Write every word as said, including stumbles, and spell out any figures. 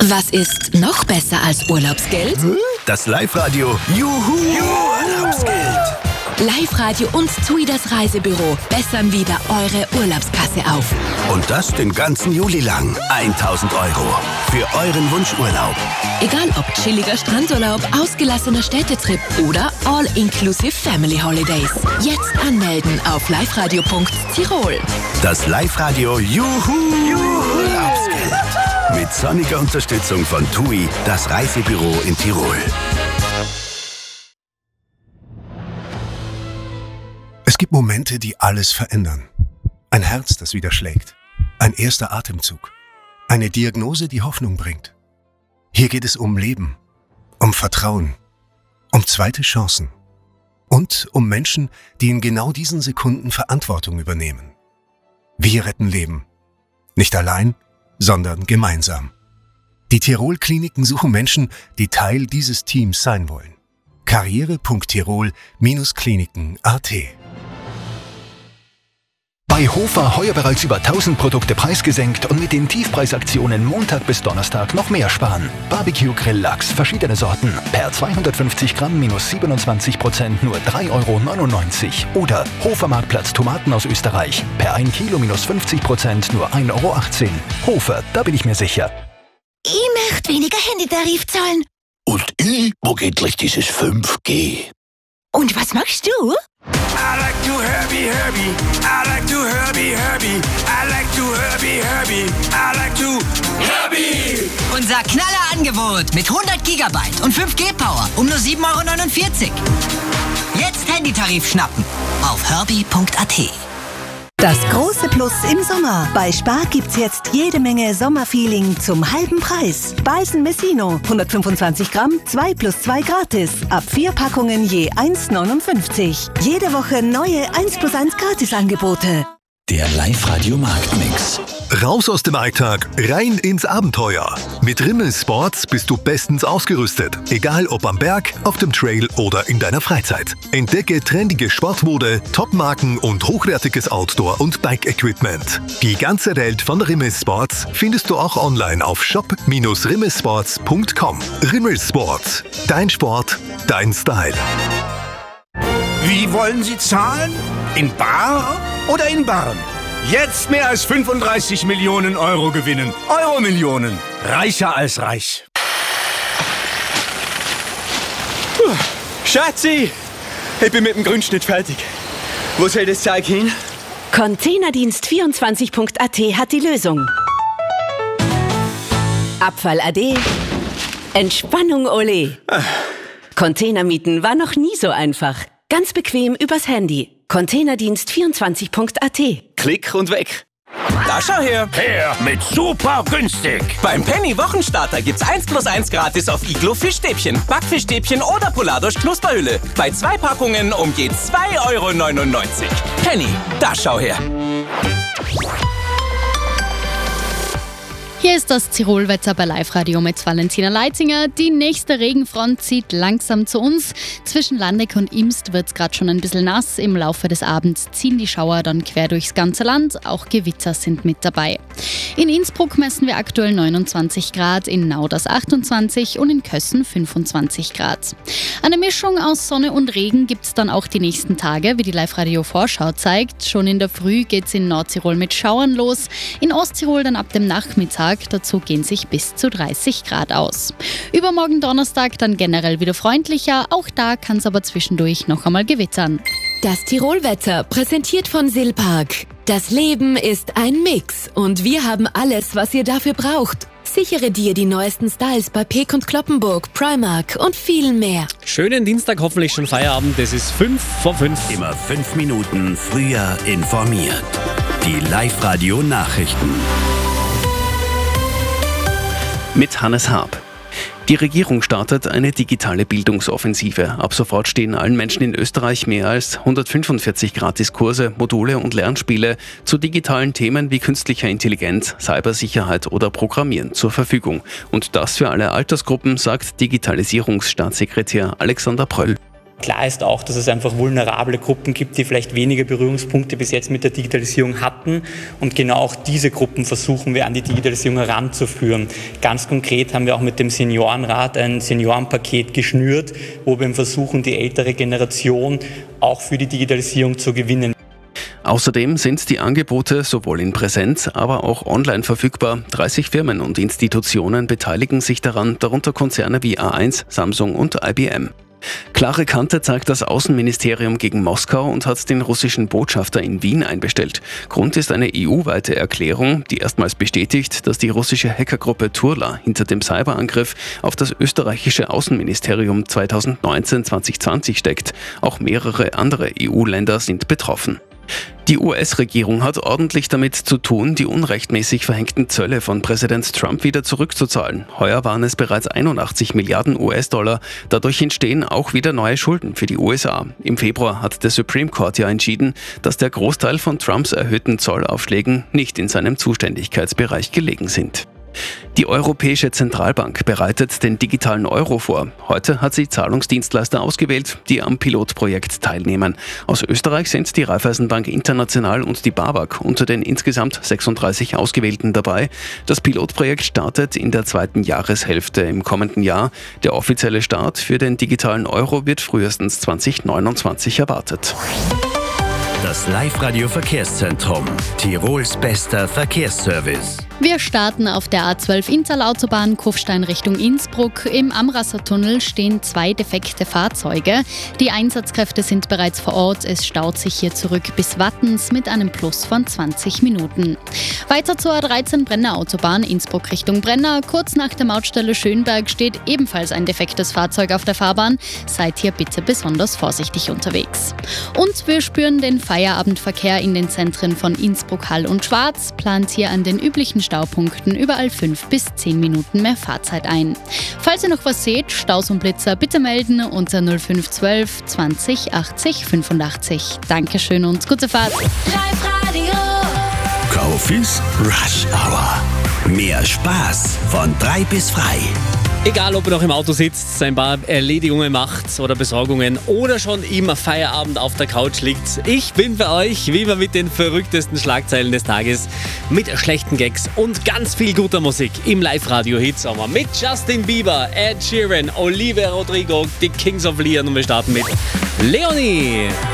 Was ist noch besser als Urlaubsgeld? Das Live-Radio Juhu Urlaubsgeld. Live-Radio und TUI, das Reisebüro, bessern wieder eure Urlaubskasse auf. Und das den ganzen Juli lang. tausend Euro für euren Wunschurlaub. Egal ob chilliger Strandurlaub, ausgelassener Städtetrip oder All-Inclusive Family Holidays. Jetzt anmelden auf liveradio punkt tirol. Das Live-Radio Juhu Urlaubsgeld. Mit sonniger Unterstützung von TUI, das Reisebüro in Tirol. Es gibt Momente, die alles verändern. Ein Herz, das wieder schlägt. Ein erster Atemzug. Eine Diagnose, die Hoffnung bringt. Hier geht es um Leben, um Vertrauen, um zweite Chancen und um Menschen, die in genau diesen Sekunden Verantwortung übernehmen. Wir retten Leben. Nicht allein, sondern gemeinsam. Die Tirol-Kliniken suchen Menschen, die Teil dieses Teams sein wollen. karriere punkt tirol Kliniken punkt a t. Bei Hofer heuer bereits über tausend Produkte preisgesenkt und mit den Tiefpreisaktionen Montag bis Donnerstag noch mehr sparen. Barbecue Grill Lachs, verschiedene Sorten. Per zweihundertfünfzig Gramm minus siebenundzwanzig Prozent nur drei Euro neunundneunzig. Oder Hofer Marktplatz Tomaten aus Österreich. Per ein Kilo minus fünfzig Prozent nur ein Euro achtzehn. Hofer, da bin ich mir sicher. Ich möchte weniger Handytarif zahlen. Und ich mag endlich dieses fünf G. Und was machst du? I like to Herbie, Herbie. I like to Herbie, Herbie. I like to Herbie, Herbie. I like to Herbie. Unser Knallerangebot mit hundert Gigabyte und fünf G Power um nur sieben Euro neunundvierzig. Jetzt Handytarif schnappen auf herbie punkt a t. Das große Plus im Sommer. Bei Spar gibt's jetzt jede Menge Sommerfeeling zum halben Preis. Beißen Messino, hundertfünfundzwanzig Gramm, zwei plus zwei gratis. Ab vier Packungen je eins neunundfünfzig. Jede Woche neue eins plus eins Gratisangebote. Der Live-Radio Marktmix. Raus aus dem Alltag, rein ins Abenteuer. Mit Rimmel Sports bist du bestens ausgerüstet. Egal ob am Berg, auf dem Trail oder in deiner Freizeit. Entdecke trendige Sportmode, Topmarken und hochwertiges Outdoor- und Bike-Equipment. Die ganze Welt von Rimmel Sports findest du auch online auf shop Bindestrich rimmelsports punkt com. Rimmel Sports. Dein Sport, dein Style. Wie wollen Sie zahlen? In bar oder in Barren? Jetzt mehr als fünfunddreißig Millionen Euro gewinnen. Euro-Millionen. Reicher als reich. Puh. Schatzi, ich bin mit dem Grundschnitt fertig. Wo soll das Zeug hin? Containerdienst vierundzwanzig punkt a t hat die Lösung. Abfall ade. Entspannung ole. Ah. Containermieten war noch nie so einfach. Ganz bequem übers Handy. Containerdienst vierundzwanzig punkt a t. Klick und weg. Da schau her. Her mit super günstig. Beim Penny Wochenstarter gibt's eins plus eins gratis auf Iglo Fischstäbchen, Backfischstäbchen oder Polardosch Knusperhülle. Bei zwei Packungen um je zwei Euro neunundneunzig. Penny, da schau her. Hier ist das Tirolwetter bei Live-Radio mit Valentina Leitzinger. Die nächste Regenfront zieht langsam zu uns. Zwischen Landeck und Imst wird es gerade schon ein bisschen nass. Im Laufe des Abends ziehen die Schauer dann quer durchs ganze Land. Auch Gewitter sind mit dabei. In Innsbruck messen wir aktuell neunundzwanzig Grad, in Nauders achtundzwanzig und in Kössen fünfundzwanzig Grad. Eine Mischung aus Sonne und Regen gibt es dann auch die nächsten Tage, wie die Live-Radio-Vorschau zeigt. Schon in der Früh geht es in Nordtirol mit Schauern los, in Osttirol dann ab dem Nachmittag. Dazu gehen sich bis zu dreißig Grad aus. Übermorgen Donnerstag dann generell wieder freundlicher. Auch da kann es aber zwischendurch noch einmal gewittern. Das Tirolwetter präsentiert von Silpark. Das Leben ist ein Mix und wir haben alles, was ihr dafür braucht. Sichere dir die neuesten Styles bei Peek und Kloppenburg, Primark und viel mehr. Schönen Dienstag, hoffentlich schon Feierabend. Es ist fünf vor fünf. Immer fünf Minuten früher informiert. Die Live-Radio-Nachrichten. Mit Hannes Haab. Die Regierung startet eine digitale Bildungsoffensive. Ab sofort stehen allen Menschen in Österreich mehr als hundertfünfundvierzig Gratiskurse, Module und Lernspiele zu digitalen Themen wie künstlicher Intelligenz, Cybersicherheit oder Programmieren zur Verfügung. Und das für alle Altersgruppen, sagt Digitalisierungsstaatssekretär Alexander Pröll. Klar ist auch, dass es einfach vulnerable Gruppen gibt, die vielleicht weniger Berührungspunkte bis jetzt mit der Digitalisierung hatten. Und genau auch diese Gruppen versuchen wir an die Digitalisierung heranzuführen. Ganz konkret haben wir auch mit dem Seniorenrat ein Seniorenpaket geschnürt, wo wir versuchen, die ältere Generation auch für die Digitalisierung zu gewinnen. Außerdem sind die Angebote sowohl in Präsenz, aber auch online verfügbar. dreißig Firmen und Institutionen beteiligen sich daran, darunter Konzerne wie A eins, Samsung und I B M. Klare Kante zeigt das Außenministerium gegen Moskau und hat den russischen Botschafter in Wien einbestellt. Grund ist eine E U-weite Erklärung, die erstmals bestätigt, dass die russische Hackergruppe Turla hinter dem Cyberangriff auf das österreichische Außenministerium zweitausendneunzehn zwanzig steckt. Auch mehrere andere E U-Länder sind betroffen. Die U S-Regierung hat ordentlich damit zu tun, die unrechtmäßig verhängten Zölle von Präsident Trump wieder zurückzuzahlen. Heuer waren es bereits einundachtzig Milliarden U S-Dollar. Dadurch entstehen auch wieder neue Schulden für die U S A. Im Februar hat der Supreme Court ja entschieden, dass der Großteil von Trumps erhöhten Zollaufschlägen nicht in seinem Zuständigkeitsbereich gelegen sind. Die Europäische Zentralbank bereitet den digitalen Euro vor. Heute hat sie Zahlungsdienstleister ausgewählt, die am Pilotprojekt teilnehmen. Aus Österreich sind die Raiffeisenbank International und die BAWAG unter den insgesamt sechsunddreißig Ausgewählten dabei. Das Pilotprojekt startet in der zweiten Jahreshälfte im kommenden Jahr. Der offizielle Start für den digitalen Euro wird frühestens zwanzig neunundzwanzig erwartet. Das Live-Radio-Verkehrszentrum. Tirols bester Verkehrsservice. Wir starten auf der A zwölf Inntal-Autobahn Kufstein Richtung Innsbruck. Im Amrasser-Tunnel stehen zwei defekte Fahrzeuge. Die Einsatzkräfte sind bereits vor Ort. Es staut sich hier zurück bis Wattens mit einem Plus von zwanzig Minuten. Weiter zur A dreizehn Brenner Autobahn Innsbruck Richtung Brenner. Kurz nach der Mautstelle Schönberg steht ebenfalls ein defektes Fahrzeug auf der Fahrbahn. Seid hier bitte besonders vorsichtig unterwegs. Und wir spüren den Feierabendverkehr in den Zentren von Innsbruck, Hall und Schwarz. Plant hier an den üblichen Staupunkten überall fünf bis zehn Minuten mehr Fahrzeit ein. Falls ihr noch was seht, Staus und Blitzer bitte melden unter null fünf eins zwei zwanzig achtzig fünfundachtzig. Dankeschön und gute Fahrt. Live-Radio. Kofis Rush Hour. Mehr Spaß von drei bis frei. Egal, ob ihr noch im Auto sitzt, ein paar Erledigungen macht oder Besorgungen oder schon im Feierabend auf der Couch liegt. Ich bin für euch, wie immer, mit den verrücktesten Schlagzeilen des Tages, mit schlechten Gags und ganz viel guter Musik im Live-Radio-Hitsommer mit Justin Bieber, Ed Sheeran, Olivia Rodrigo, die Kings of Leon und wir starten mit Leonie.